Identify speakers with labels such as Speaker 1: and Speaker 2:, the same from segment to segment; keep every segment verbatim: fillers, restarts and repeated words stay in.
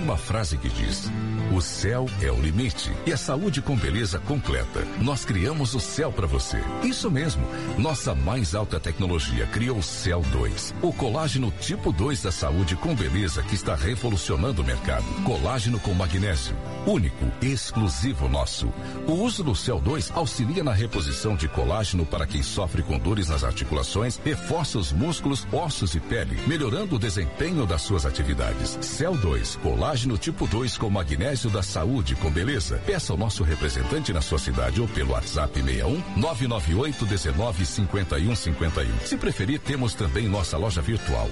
Speaker 1: uma frase que diz: o céu é o limite e a saúde com beleza completa. Nós criamos o céu para você. Isso mesmo. Nossa mais alta tecnologia criou o Cell dois, o colágeno tipo dois da saúde com beleza que está revolucionando o mercado. Colágeno com magnésio, único, exclusivo nosso. O uso do Cell dois auxilia na reposição de colágeno para quem sofre com dores nas articulações, reforça os músculos, ossos e pele, melhorando o desempenho das suas atividades. Cell dois, colágeno tipo dois com magnésio da saúde com beleza. Peça ao nosso representante na sua cidade ou pelo WhatsApp seis um nove nove oito um nove cinco um cinco um. Se preferir, temos também nossa loja virtual.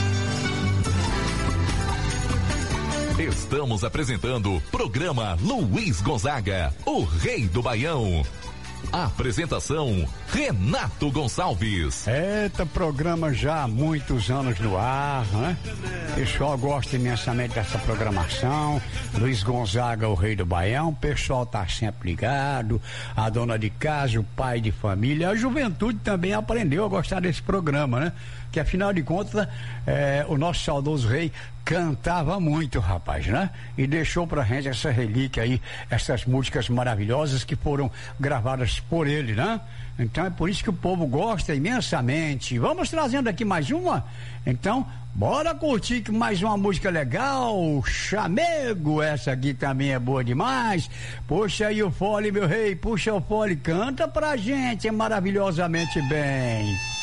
Speaker 2: Estamos apresentando programa Luiz Gonzaga, o rei do Baião. Apresentação Renato Gonçalves.
Speaker 3: Eita, programa já há muitos anos no ar, né? O pessoal gosta imensamente dessa programação. Luiz Gonzaga, o rei do Baião. O pessoal tá sempre ligado. A dona de casa, o pai de família. A juventude também aprendeu a gostar desse programa, né? Que afinal de contas, é, o nosso saudoso rei cantava muito, rapaz, né? E deixou pra gente essa relíquia aí, essas músicas maravilhosas que foram gravadas por ele, né? Então é por isso que o povo gosta imensamente. Vamos trazendo aqui mais uma? Então, bora curtir que mais uma música legal, Chamego, essa aqui também é boa demais. Puxa aí o fole, meu rei, puxa o fole, canta pra gente maravilhosamente bem.